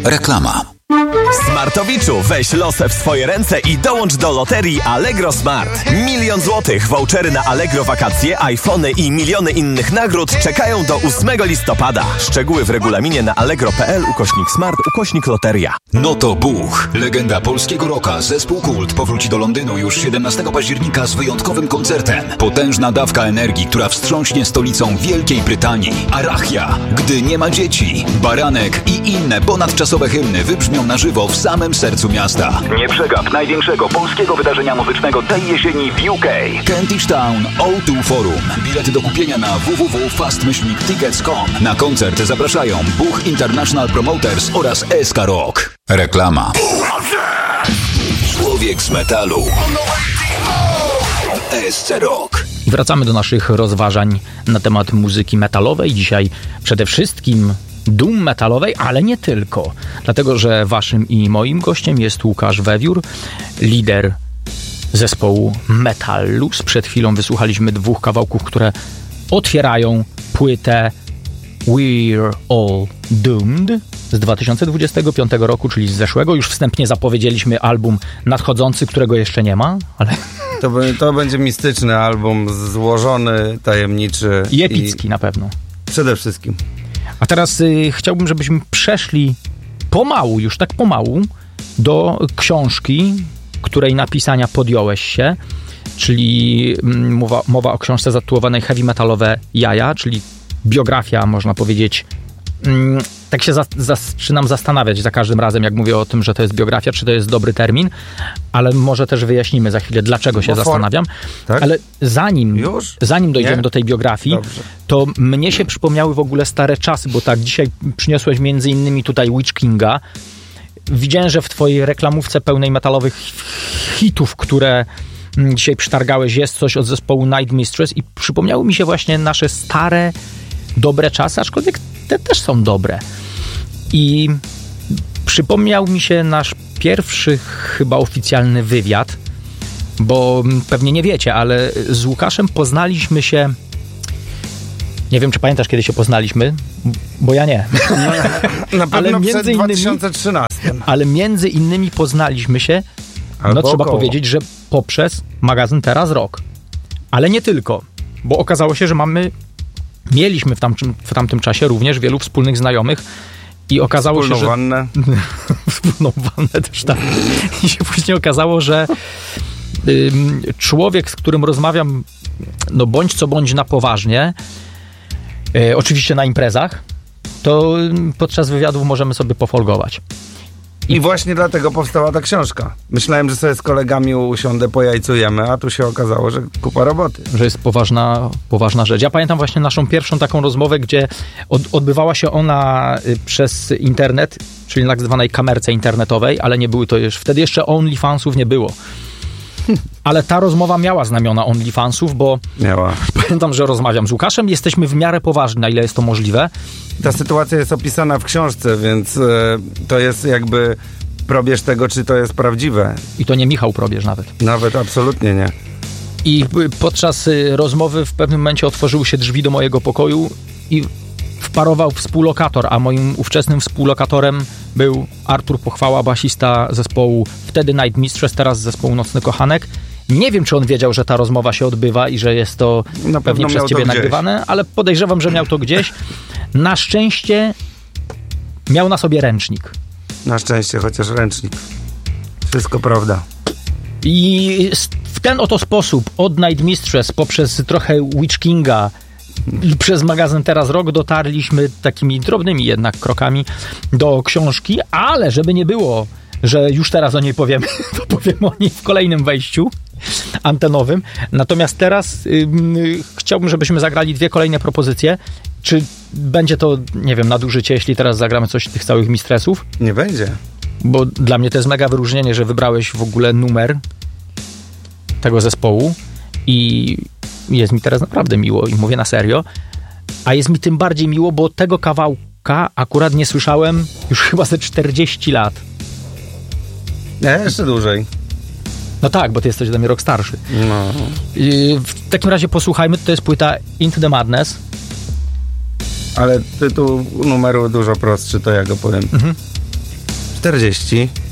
Reklama. Smartowiczu, weź losy w swoje ręce i dołącz do loterii Allegro Smart. 1 000 000 złotych, vouchery na Allegro wakacje, iPhony i miliony innych nagród czekają do 8 listopada. Szczegóły w regulaminie na allegro.pl/smart/loteria. No to buch. Legenda polskiego rocka, zespół Kult powróci do Londynu już 17 października z wyjątkowym koncertem. Potężna dawka energii, która wstrząśnie stolicą Wielkiej Brytanii. Arachia, Gdy nie ma dzieci, Baranek i inne ponadczasowe hymny wybrzmią na żywo w samym sercu miasta. Nie przegap największego polskiego wydarzenia muzycznego tej jesieni w UK. Kentish Town O2 Forum. Bilety do kupienia na www.fast-tickets.com. Na koncert zapraszają Buch International Promoters oraz SK Rock. Reklama. Człowiek z metalu. SC Rock. I wracamy do naszych rozważań na temat muzyki metalowej. Dzisiaj przede wszystkim doom metalowej, ale nie tylko. Dlatego, że waszym i moim gościem jest Łukasz Wewiór, lider zespołu Metallus. Przed chwilą wysłuchaliśmy 2 kawałków, które otwierają płytę We're All Doomed z 2025 roku, czyli z zeszłego. Już wstępnie zapowiedzieliśmy album nadchodzący, którego jeszcze nie ma, ale... To będzie mistyczny album, złożony, tajemniczy. I epicki na pewno. Przede wszystkim. A teraz chciałbym, żebyśmy przeszli pomału, już tak pomału, do książki, której napisania podjąłeś się, czyli mowa o książce zatytułowanej Heavy Metalowe Jaja, czyli biografia, można powiedzieć. Tak się zaczynam zastanawiać za każdym razem, jak mówię o tym, że to jest biografia, czy to jest dobry termin, ale może też wyjaśnimy za chwilę, dlaczego się zastanawiam. Tak? Ale zanim dojdziemy do tej biografii, to mnie się przypomniały w ogóle stare czasy, bo tak, dzisiaj przyniosłeś między innymi tutaj Witch Kinga. Widziałem, że w twojej reklamówce pełnej metalowych hitów, które dzisiaj przytargałeś, jest coś od zespołu Night Mistress i przypomniały mi się właśnie nasze stare, dobre czasy, aczkolwiek te też są dobre. I przypomniał mi się nasz pierwszy chyba oficjalny wywiad, bo pewnie nie wiecie, ale z Łukaszem poznaliśmy się... Nie wiem, czy pamiętasz, kiedy się poznaliśmy, bo ja nie. Na pewno przed 2013. Ale między innymi poznaliśmy się, trzeba powiedzieć, że poprzez magazyn Teraz Rock. Ale nie tylko, bo okazało się, że mieliśmy w tamtym czasie również wielu wspólnych znajomych i okazało się, że... wannę. Wspólną wannę też tak. I się później okazało, że człowiek, z którym rozmawiam, bądź co bądź na poważnie, oczywiście na imprezach, to podczas wywiadów możemy sobie pofolgować. I właśnie dlatego powstała ta książka. Myślałem, że sobie z kolegami usiądę, pojajcujemy, a tu się okazało, że kupa roboty. Że jest poważna rzecz. Ja pamiętam właśnie naszą pierwszą taką rozmowę, gdzie odbywała się ona przez internet, czyli na tak zwanej kamerce internetowej, ale nie były to już... Wtedy jeszcze OnlyFansów nie było. Ale ta rozmowa miała znamiona OnlyFansów, bo pamiętam, że rozmawiam z Łukaszem, jesteśmy w miarę poważni, na ile jest to możliwe. Ta sytuacja jest opisana w książce, więc to jest jakby probierz tego, czy to jest prawdziwe. I to nie Michał Probierz nawet. Nawet absolutnie nie. I podczas rozmowy w pewnym momencie otworzyły się drzwi do mojego pokoju i wparował współlokator, a moim ówczesnym współlokatorem był Artur Pochwała, basista zespołu wtedy Night Mistress, teraz zespołu Nocny Kochanek. Nie wiem, czy on wiedział, że ta rozmowa się odbywa i że jest to pewnie przez ciebie nagrywane, ale podejrzewam, że miał to gdzieś. Na szczęście miał na sobie ręcznik. Na szczęście, chociaż ręcznik. Wszystko prawda. I w ten oto sposób od Night Mistress poprzez trochę Witch Kinga i przez magazyn Teraz Rock dotarliśmy takimi drobnymi jednak krokami do książki, ale żeby nie było, że już teraz o niej powiemy, to powiemy o niej w kolejnym wejściu antenowym. Natomiast teraz chciałbym, żebyśmy zagrali 2 kolejne propozycje. Czy będzie to, nie wiem, nadużycie, jeśli teraz zagramy coś z tych całych Mistressów? Nie będzie. Bo dla mnie to jest mega wyróżnienie, że wybrałeś w ogóle numer tego zespołu i jest mi teraz naprawdę miło i mówię na serio. A jest mi tym bardziej miło, bo tego kawałka akurat nie słyszałem już chyba ze 40 lat. Nie, jeszcze dłużej. No tak, bo ty jesteś ode mnie rok starszy. No. W takim razie posłuchajmy, to jest płyta Into the Madness. Ale tytuł numeru dużo prostszy, to ja go powiem. 40.